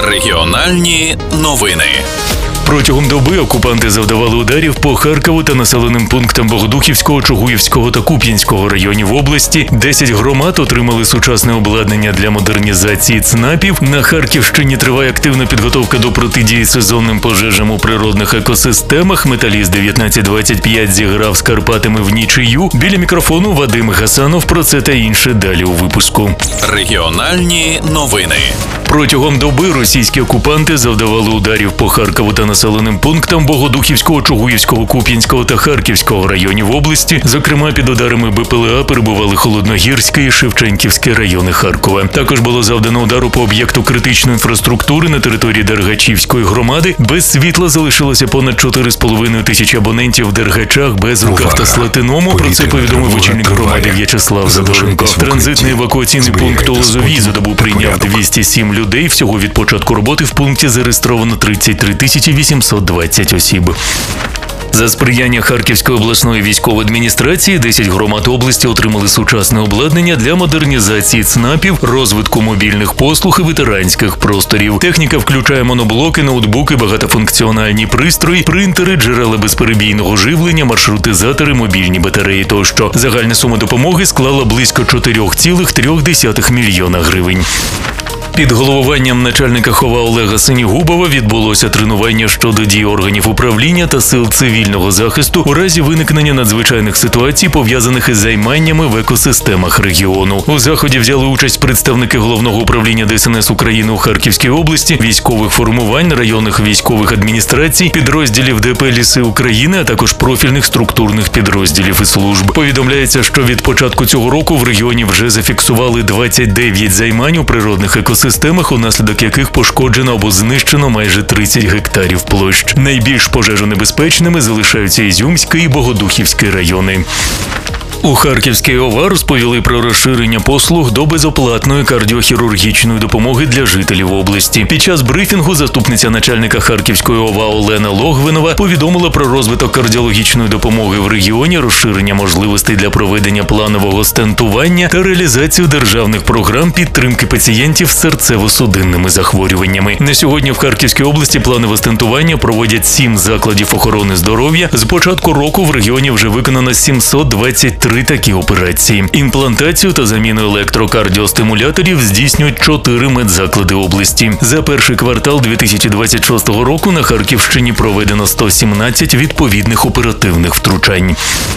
Регіональні новини. Протягом доби окупанти завдавали ударів по Харкову та населеним пунктам Богодухівського, Чугуївського та Куп'янського районів області. 10 громад отримали сучасне обладнання для модернізації ЦНАПів. На Харківщині триває активна підготовка до протидії сезонним пожежам у природних екосистемах. Металіст 1925 зіграв з Карпатами в нічию. Біля мікрофону Вадим Гасанов. Про це та інше далі у випуску. Регіональні новини. Протягом доби російські окупанти завдавали ударів по Харкову та населеним пунктам Богодухівського, Чугуївського, Куп'янського та Харківського районів області. Зокрема, під ударами БПЛА перебували Холодногірське і Шевченківське райони Харкова. Також було завдано удару по об'єкту критичної інфраструктури на території Дергачівської громади. Без світла залишилося понад 4,5 тисячі абонентів в Дергачах, Безруках та Слатиному. Про це повідомив очільник громади В'ячеслав Задоренко. Транзитний евакуаційний пункт у Лозовій за добу прийняв 207 людей. Всього від початку роботи в пункті зареєстровано 33 820 осіб. За сприяння Харківської обласної військової адміністрації 10 громад області отримали сучасне обладнання для модернізації ЦНАПів, розвитку мобільних послуг і ветеранських просторів. Техніка включає моноблоки, ноутбуки, багатофункціональні пристрої, принтери, джерела безперебійного живлення, маршрутизатори, мобільні батареї тощо. Загальна сума допомоги склала близько 4,3 мільйона гривень. Під головуванням начальника ХОВА Олега Синігубова відбулося тренування щодо дій органів управління та сил цивільного захисту у разі виникнення надзвичайних ситуацій, пов'язаних із займаннями в екосистемах регіону. У заході взяли участь представники Головного управління ДСНС України у Харківській області, військових формувань, районних військових адміністрацій, підрозділів ДП «Ліси України», а також профільних структурних підрозділів і служб. Повідомляється, що від початку цього року в регіоні вже зафіксували 29 займань у природних екосистемах, унаслідок яких пошкоджено або знищено майже 30 гектарів площ. Найбільш пожежонебезпечними залишаються Ізюмський і Богодухівський райони. У Харківській ОВА розповіли про розширення послуг до безоплатної кардіохірургічної допомоги для жителів області. Під час брифінгу заступниця начальника Харківської ОВА Олена Логвинова повідомила про розвиток кардіологічної допомоги в регіоні, розширення можливостей для проведення планового стентування та реалізацію державних програм підтримки пацієнтів з серцево-судинними захворюваннями. На сьогодні в Харківській області планове стентування проводять 7 закладів охорони здоров'я. З початку року в регіоні вже виконано 723 такі операції. Імплантацію та заміну електрокардіостимуляторів здійснюють 4 медзаклади області. За перший квартал 2026 року на Харківщині проведено 117 відповідних оперативних втручань.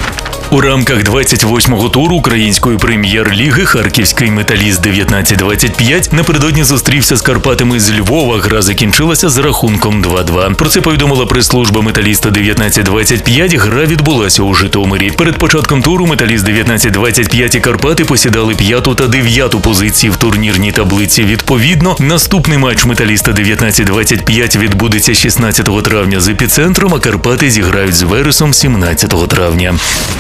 У рамках 28-го туру української прем'єр-ліги харківський металіст 1925 напередодні зустрівся з Карпатами з Львова. Гра закінчилася з рахунком 2-2. Про це повідомила прес-служба металіста 1925. Гра відбулася у Житомирі. Перед початком туру металіст 1925 і Карпати посідали 5-ту та 9-ту позиції в турнірній таблиці відповідно. Наступний матч металіста 1925 відбудеться 16 травня з Епіцентром, а Карпати зіграють з Вересом 17 травня.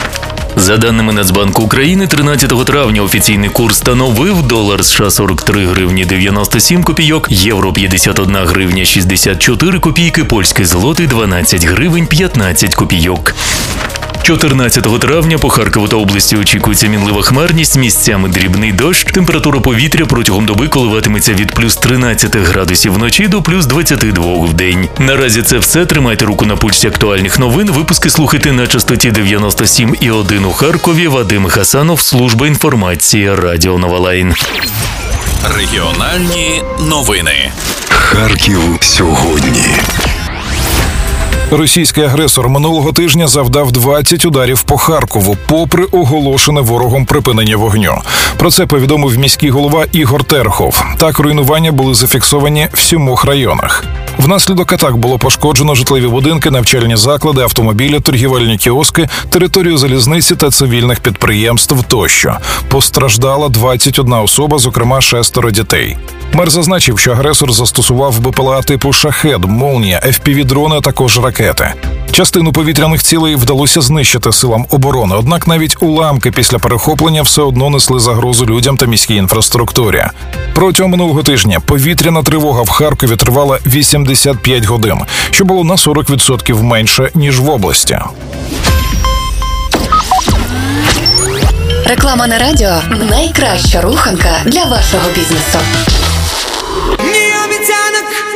За даними Нацбанку України, 13 травня офіційний курс становив: долар США 43 гривні 97 копійок, євро 51 гривня 64 копійки, польський злотий 12 гривень 15 копійок. 14 травня по Харкову та області очікується мінлива хмарність, місцями дрібний дощ. Температура повітря протягом доби коливатиметься від плюс 13 градусів вночі до плюс 22 в день. Наразі це все. Тримайте руку на пульсі актуальних новин. Випуски слухайте на частоті 97,1 у Харкові. Вадим Гасанов, служба інформації, Радіо Нова Лайн. Регіональні новини. Харків сьогодні. Російський агресор минулого тижня завдав 20 ударів по Харкову, попри оголошене ворогом припинення вогню. Про це повідомив міський голова Ігор Терхов. Так, руйнування були зафіксовані в 7 районах. Внаслідок атак було пошкоджено житлові будинки, навчальні заклади, автомобілі, торгівельні кіоски, територію залізниці та цивільних підприємств тощо. Постраждала 21 особа, зокрема 6 дітей. Мер зазначив, що агресор застосував БПЛА типу «Шахед», «Молнія», FPV-дрони, а також ракети. Частину повітряних цілей вдалося знищити силам оборони, однак навіть уламки після перехоплення все одно несли загрозу людям та міській інфраструктурі. Протягом минулого тижня повітряна тривога в Харкові тривала 85 годин, що було на 40% менше, ніж в області. Реклама на радіо – найкраща руханка для вашого бізнесу. Ні обіцянок,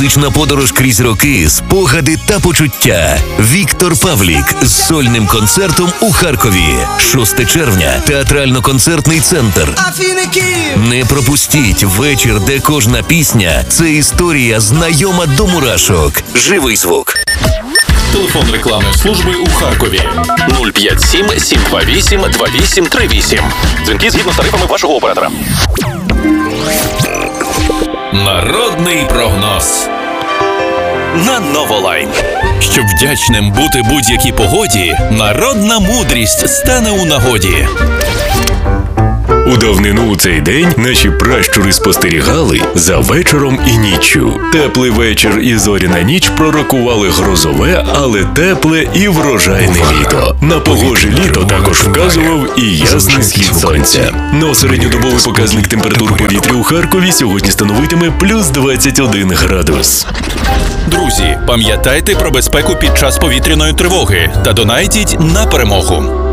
музична подорож крізь роки, спогади та почуття. Віктор Павлік з сольним концертом у Харкові. 6 червня. Театрально-концертний центр. Не пропустіть вечір, де кожна пісня – це історія, знайома до мурашок. Живий звук. Телефон рекламної служби у Харкові 057 728 2838. Дзвінки згідно з тарифами вашого оператора. Народний прогноз на Новолайн. Щоб вдячним бути будь-якій погоді, народна мудрість стане у нагоді. У давнину у цей день наші пращури спостерігали за вечором і ніччю. Теплий вечір і зоряна ніч пророкували грозове, але тепле і врожайне літо. На погоже літо також вказував і ясний схід сонця. Но середньодобовий показник температур повітря у Харкові сьогодні становитиме плюс 21 градус. Друзі, пам'ятайте про безпеку під час повітряної тривоги та донайтіть на перемогу.